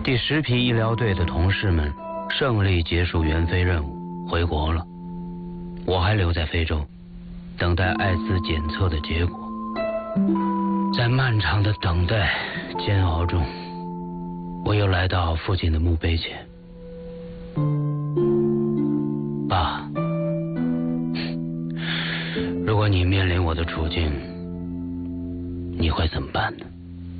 第10批医疗队的同事们胜利结束援非任务，回国了。我还留在非洲，等待艾滋检测的结果。在漫长的等待煎熬中，我又来到父亲的墓碑前。爸，如果你面临我的处境，你会怎么办呢？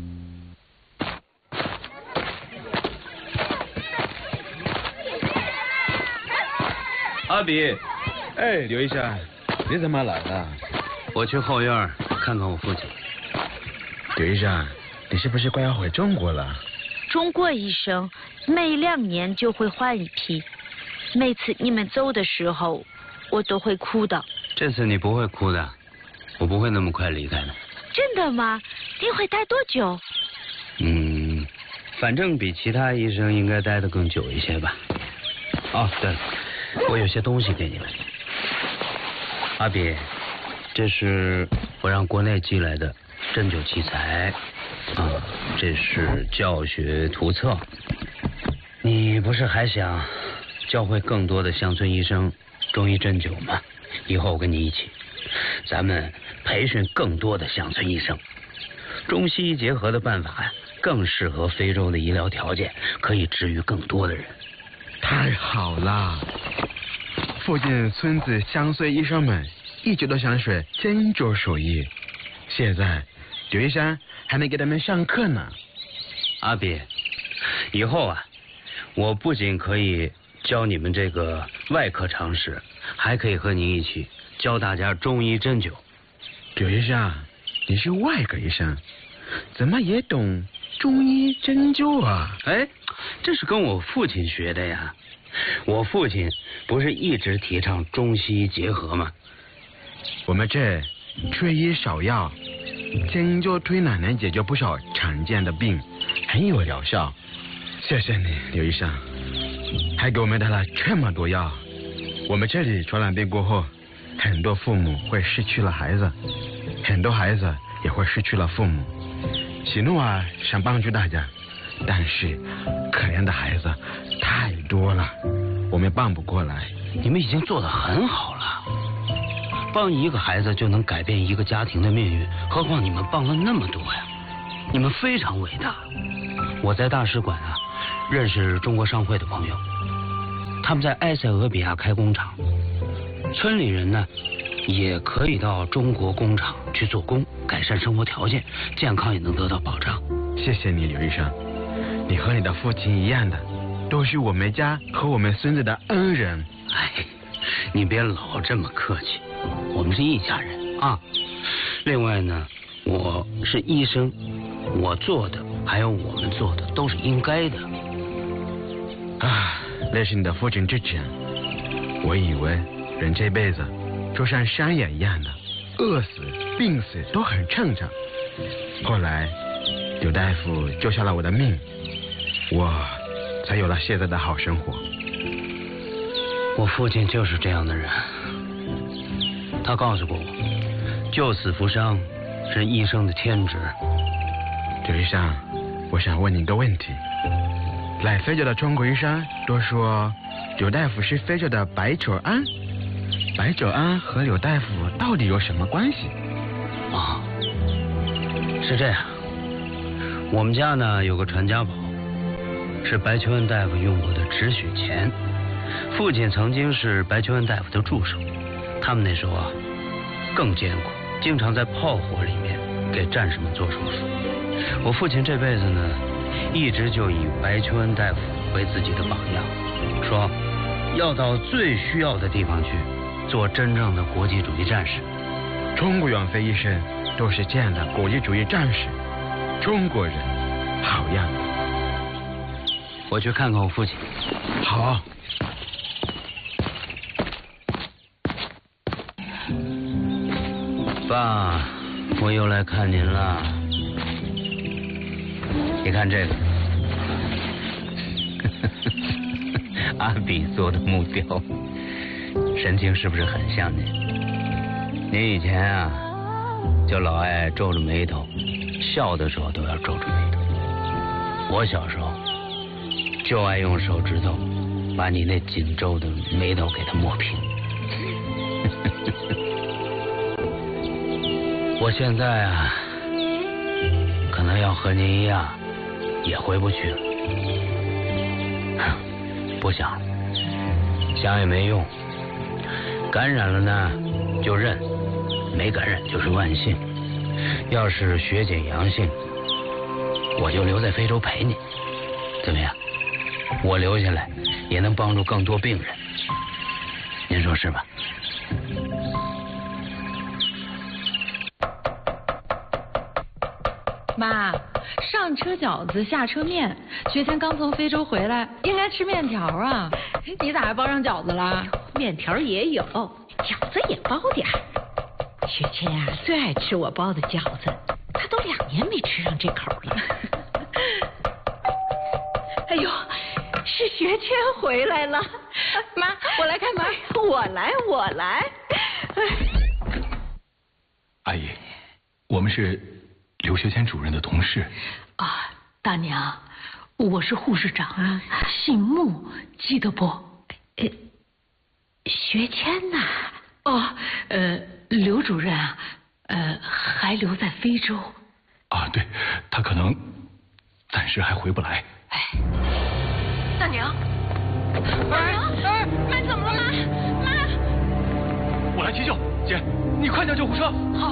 阿比， 哎，刘医生，你怎么来了？ 我去后院看看我父亲。 刘医生，你是不是快要回中国了？ 中国医生每2年就会换一批，每次你们走的时候，我都会哭的。 这次你不会哭的，我不会那么快离开的。 真的吗？你会待多久？ 反正比其他医生应该待得更久一些吧。哦，对了，我有些东西给你们。阿比，这是我让国内寄来的针灸器材，这是教学图册。你不是还想教会更多的乡村医生中医针灸吗？以后我跟你一起，咱们培训更多的乡村医生。中西医结合的办法呀，更适合非洲的医疗条件，可以治愈更多的人。 太好了！附近村子乡村医生们一直都想学针灸手艺，现在刘医生还能给他们上课呢。 阿比，以后啊，我不仅可以教你们这个外科常识，还可以和你一起教大家中医针灸。 刘医生，你是外科医生，怎么也懂中医针灸啊？ 哎，这是跟我父亲学的呀。我父亲不是一直提倡中西医结合吗？ 我们这缺医少药，针灸推拿能解决不少常见的病，很有疗效。谢谢你，刘医生，还给我们带了这么多药。我们这里传染病过后，很多父母会失去了孩子，很多孩子也会失去了父母。喜怒啊，想帮助大家，但是可怜的孩子太多了，我们帮不过来。 你们已经做得很好了，帮一个孩子就能改变一个家庭的命运，何况你们帮了那么多呀，你们非常伟大。我在大使馆啊，认识中国商会的朋友，他们在埃塞俄比亚开工厂，村里人呢也可以到中国工厂去做工，改善生活条件，健康也能得到保障。 谢谢你，刘医生，你和你的父亲一样的，都是我们家和我们孙子的恩人。 哎，你别老这么客气，我们是一家人啊。另外呢，我是医生，我做的还有我们做的都是应该的。 那是你的父亲之前，我以为人这辈子就像山野一样的，饿死病死都很正常。后来刘大夫救下了我的命，我才有了现在的好生活。 我父亲就是这样的人，他告诉过我，救死扶伤是医生的天职。 刘医生，我想问你一个问题，来非洲的中国医生都说刘大夫是非洲的白求恩，白求恩和刘大夫到底有什么关系？ 是这样，我们家呢有个传家宝，是白求恩大夫用过的止血钳。父亲曾经是白求恩大夫的助手，他们那时候啊更艰苦，经常在炮火里面给战士们做手术。我父亲这辈子呢一直就以白求恩大夫为自己的榜样，说要到最需要的地方去做真正的国际主义战士。 中国援非医生都是这样的国际主义战士，中国人好样的。 我去看看我父亲。 好。 爸，我又来看您了。你看这个，阿比做的木雕，神情是不是很像您？您以前啊，就老爱皱着眉头，笑的时候都要皱着眉头。我小时候就爱用手指头把你那紧皱的眉头给它磨平。我现在啊，可能要和您一样，也回不去了。不想了，想也没用。感染了呢，就认；没感染就是万幸。要是血检阳性，我就留在非洲陪你，怎么样？我留下来也能帮助更多病人，您说是吧？ 妈，上车饺子下车面，学谦刚从非洲回来，应该吃面条啊。你咋还包上饺子了？ 面条也有，饺子也包点儿。学谦啊，最爱吃我包的饺子，他都2年没吃上这口了。哎呦，是学谦回来了。 妈，我来看看。 我来。 阿姨，我们是刘学谦主任的同事。 啊，大娘，我是护士长，姓穆，记得不？学谦呐。哦，刘主任啊，还留在非洲。 啊，对，他可能暂时还回不来。 哎，大娘，妈怎么了？妈， 我来急救，姐，你快叫救护车。 好。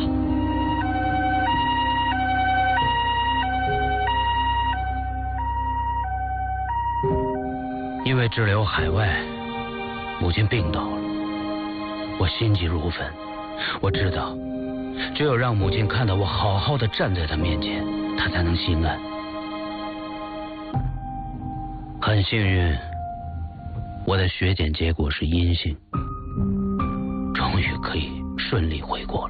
因为滞留海外，母亲病倒了，我心急如焚。我知道，只有让母亲看到我好好的站在她面前，她才能心安。很幸运，我的血检结果是阴性，终于可以顺利回国了。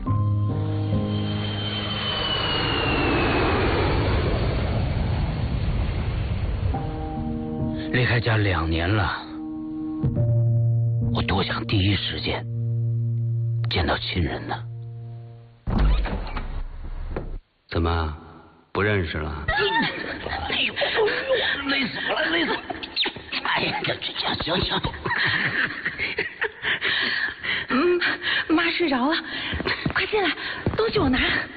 离开家2年了，我多想第一时间见到亲人呢。怎么不认识了？哎呦，累死我了，累死我了！哎呀，行。 妈睡着了，快进来，东西我拿。